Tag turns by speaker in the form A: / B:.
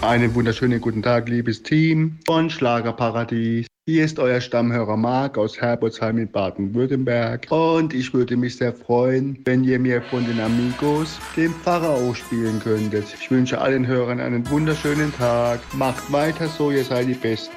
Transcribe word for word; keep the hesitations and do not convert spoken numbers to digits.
A: Einen wunderschönen guten Tag, liebes Team von Schlagerparadies. Hier ist euer Stammhörer Marc aus Herbolzheim in Baden-Württemberg. Und ich würde mich sehr freuen, wenn ihr mir von den Amigos den Pharao spielen könntet. Ich wünsche allen Hörern einen wunderschönen Tag. Macht weiter so, ihr seid die Besten.